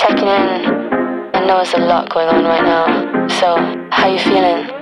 checking in. I know there's a lot going on right now. So, how you feeling?